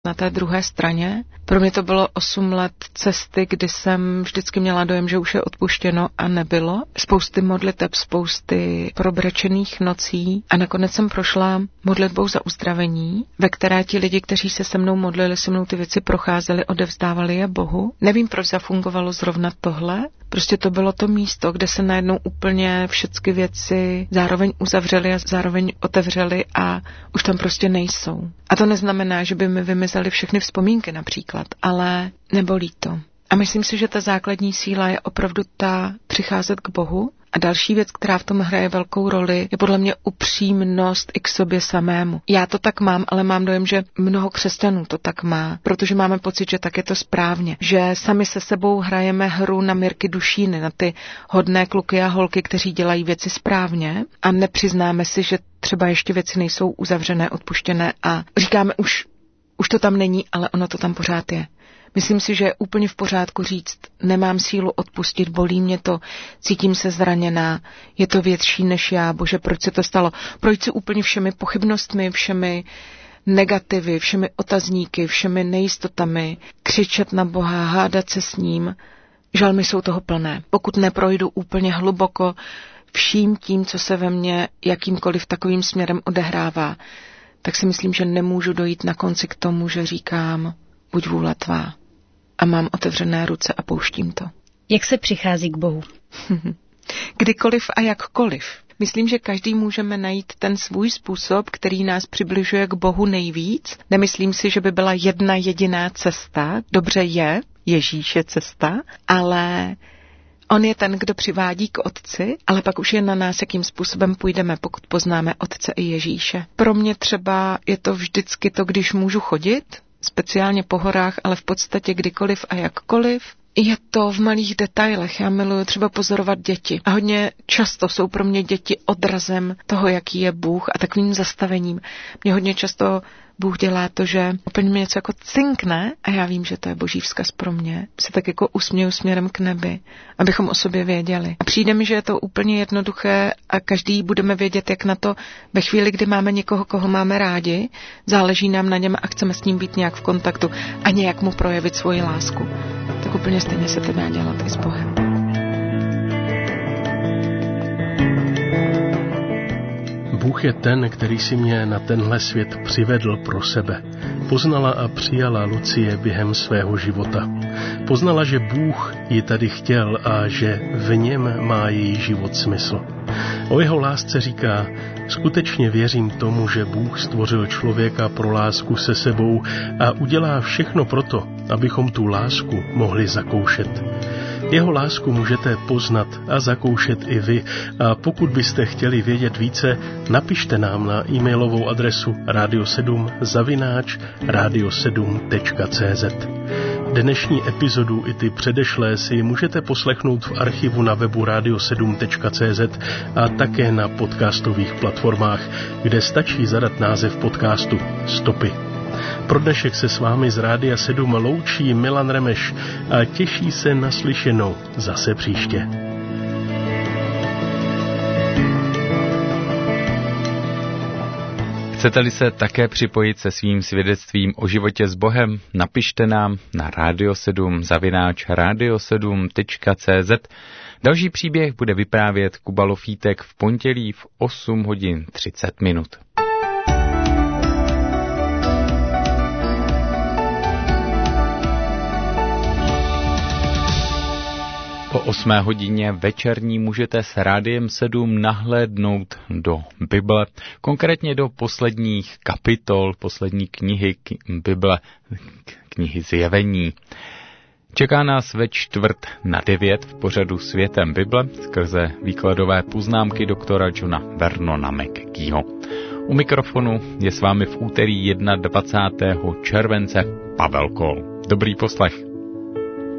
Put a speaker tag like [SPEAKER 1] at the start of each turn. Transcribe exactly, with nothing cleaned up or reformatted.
[SPEAKER 1] na té druhé straně. Pro mě to bylo osm let cesty, kdy jsem vždycky měla dojem, že už je odpuštěno a nebylo. Spousty modliteb, spousty probrečených nocí a nakonec jsem prošla modlitbou za uzdravení, ve které ti lidi, kteří se se mnou modlili, se mnou ty věci procházeli, odevzdávali je Bohu. Nevím, proč zafungovalo zrovna tohle. Prostě to bylo to místo, kde se najednou úplně všechny věci zároveň uzavřely a zároveň otevřely a už tam prostě nejsou. A to neznamená, že by mi vymizely všechny vzpomínky například, ale nebolí to. A myslím si, že ta základní síla je opravdu ta přicházet k Bohu. A další věc, která v tom hraje velkou roli, je podle mě upřímnost i k sobě samému. Já to tak mám, ale mám dojem, že mnoho křesťanů to tak má, protože máme pocit, že tak je to správně. Že sami se sebou hrajeme hru na Mirky Dušíny, na ty hodné kluky a holky, kteří dělají věci správně a nepřiznáme si, že třeba ještě věci nejsou uzavřené, odpuštěné a říkáme už, už to tam není, ale ono to tam pořád je. Myslím si, že je úplně v pořádku říct, nemám sílu odpustit, bolí mě to, cítím se zraněná, je to větší než já, bože, proč se to stalo? Proč si úplně všemi pochybnostmi, všemi negativy, všemi otazníky, všemi nejistotami, křičet na Boha, hádat se s ním, žalmy jsou toho plné. Pokud neprojdu úplně hluboko vším tím, co se ve mně jakýmkoliv takovým směrem odehrává, tak si myslím, že nemůžu dojít na konci k tomu, že říkám, buď vůle tvá. A mám otevřené ruce a pouštím to.
[SPEAKER 2] Jak se přichází k Bohu?
[SPEAKER 1] Kdykoliv a jakkoliv. Myslím, že každý můžeme najít ten svůj způsob, který nás přibližuje k Bohu nejvíc. Nemyslím si, že by byla jedna jediná cesta. Dobře je, Ježíš je cesta, ale on je ten, kdo přivádí k Otci, ale pak už je na nás, jakým způsobem půjdeme, pokud poznáme Otce i Ježíše. Pro mě třeba je to vždycky to, když můžu chodit, speciálně po horách, ale v podstatě kdykoliv a jakkoliv. Je to v malých detailech. Já miluju třeba pozorovat děti. A hodně často jsou pro mě děti odrazem toho, jaký je Bůh a takovým zastavením. Mě hodně často Bůh dělá to, že úplně mě něco jako cinkne a já vím, že to je boží vzkaz pro mě. Se tak jako usměju směrem k nebi, abychom o sobě věděli. A přijde mi, že je to úplně jednoduché a každý budeme vědět, jak na to ve chvíli, kdy máme někoho, koho máme rádi, záleží nám na něm a chceme s ním být nějak v kontaktu a nějak mu projevit svoji lásku. Tak úplně stejně se to dá dělat i s Bohem.
[SPEAKER 3] Bůh je ten, který si mě na tenhle svět přivedl pro sebe. Poznala a přijala Lucie během svého života. Poznala, že Bůh ji tady chtěl a že v něm má její život smysl. O jeho lásce říká, skutečně věřím tomu, že Bůh stvořil člověka pro lásku se sebou a udělá všechno proto, abychom tu lásku mohli zakoušet. Jeho lásku můžete poznat a zakoušet i vy a pokud byste chtěli vědět více, napište nám na e-mailovou adresu radio sedm zavináč radio sedm tečka cé zet. Dnešní epizodu i ty předešlé si můžete poslechnout v archivu na webu radio sedm tečka cé zet a také na podcastových platformách, kde stačí zadat název podcastu Stopy. Pro dnešek se s vámi z Rádia sedm loučí Milan Remeš a těší se na slyšenou zase příště.
[SPEAKER 4] Chcete-li se také připojit se svým svědectvím o životě s Bohem, napište nám na radio sedm zavináč radio sedm tečka cé zet. Další příběh bude vyprávět Kuba Lofítek v pondělí v osm hodin třicet minut. Po osmé hodině večerní můžete s Rádiem sedm nahlédnout do Bible, konkrétně do posledních kapitol, poslední knihy k- Bible, knihy Zjevení. Čeká nás ve čtvrt na devět v pořadu Světem Bible skrze výkladové poznámky doktora Johna Vernona McGeeho. U mikrofonu je s vámi v úterý dvacátého prvního července Pavel Kol. Dobrý poslech.